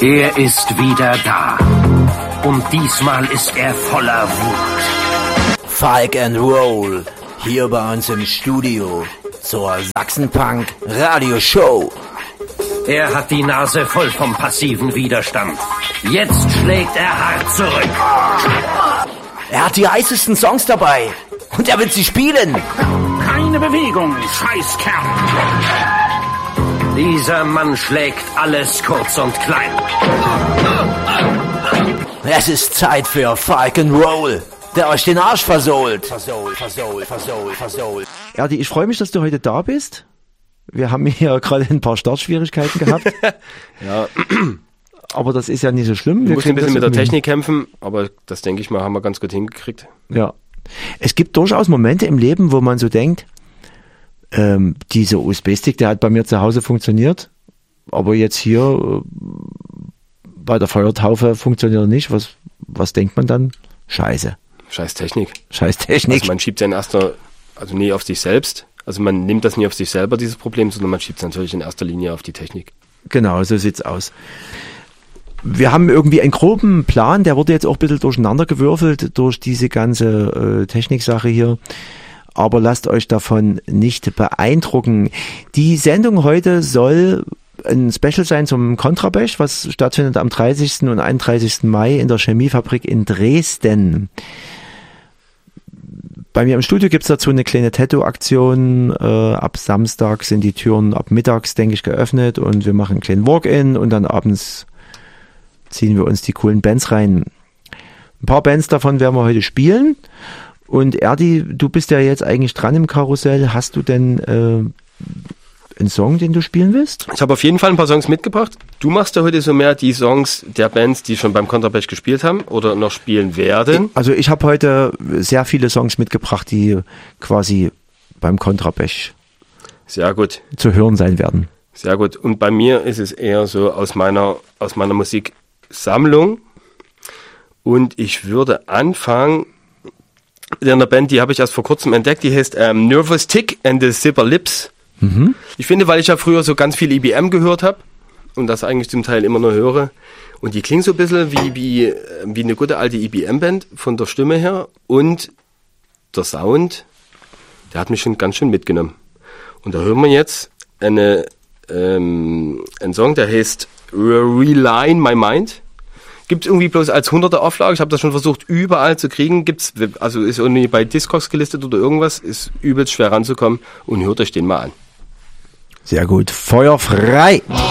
Er ist wieder da. Und diesmal ist er voller Wut. Falk and Roll, hier bei uns im Studio zur Sachsenpunk Radioshow. Er hat die Nase voll vom passiven Widerstand. Jetzt schlägt er hart zurück. Er hat die heißesten Songs dabei und er wird sie spielen. Keine Bewegung, Scheißkerl. Dieser Mann schlägt alles kurz und klein. Es ist Zeit für Falk and Roll, der euch den Arsch versohlt. Versohlt. Erdi, ich freue mich, dass du heute da bist. Wir haben hier gerade ein paar Startschwierigkeiten gehabt. Ja. Aber das ist ja nicht so schlimm. Wir mussten ein bisschen mit der Technik kämpfen, aber das, denke ich mal, haben wir ganz gut hingekriegt. Ja. Es gibt durchaus Momente im Leben, wo man so denkt, dieser USB-Stick, der hat bei mir zu Hause funktioniert, aber jetzt hier bei der Feuertaufe funktioniert er nicht. Was denkt man dann? Scheiße. Scheiß Technik. Technik. Also man schiebt ja nie auf sich selbst. Also man nimmt das nie auf sich selber, dieses Problem, sondern man schiebt es natürlich in erster Linie auf die Technik. Genau, so sieht's aus. Wir haben irgendwie einen groben Plan, der wurde jetzt auch ein bisschen durcheinander gewürfelt durch diese ganze Techniksache hier. Aber lasst euch davon nicht beeindrucken. Die Sendung heute soll ein Special sein zum Kontrabash, was stattfindet am 30. und 31. Mai in der Chemiefabrik in Dresden. Bei mir im Studio gibt's dazu eine kleine Tattoo-Aktion. Ab Samstag sind die Türen ab mittags, denke ich, geöffnet und wir machen einen kleinen Walk-in und dann abends ziehen wir uns die coolen Bands rein. Ein paar Bands davon werden wir heute spielen. Und Erdi, du bist ja jetzt eigentlich dran im Karussell. Hast du denn einen Song, den du spielen willst? Ich habe auf jeden Fall ein paar Songs mitgebracht. Du machst ja heute so mehr die Songs der Bands, die schon beim Kontrabash gespielt haben oder noch spielen werden. Also ich habe heute sehr viele Songs mitgebracht, die quasi beim Kontrabash sehr gut zu hören sein werden. Sehr gut. Und bei mir ist es eher so aus meiner Musiksammlung. Und ich würde anfangen mit einer Band, die habe ich erst vor kurzem entdeckt, die heißt Nervous Tick and the Zipper Lips. Mhm. Ich finde, weil ich ja früher so ganz viel IBM gehört habe und das eigentlich zum Teil immer nur höre und die klingen so ein bisschen wie eine gute alte IBM-Band von der Stimme her und der Sound, der hat mich schon ganz schön mitgenommen. Und da hören wir jetzt einen Song, der heißt Realign My Mind. Gibt es irgendwie bloß als 100er Auflage. Ich habe das schon versucht, überall zu kriegen. Ist irgendwie bei Discogs gelistet oder irgendwas. Ist übelst schwer ranzukommen. Und hört euch den mal an. Sehr gut. Feuer frei!